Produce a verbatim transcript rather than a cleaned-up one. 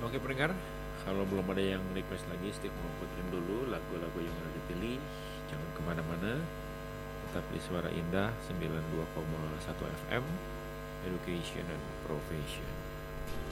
Oke pendengar, kalau belum ada yang request lagi, Steve mau puterin dulu lagu-lagu yang udah dipilih. Jangan kemana-mana, tetap di Suara Indah sembilan puluh dua koma satu F M, Education and Profession.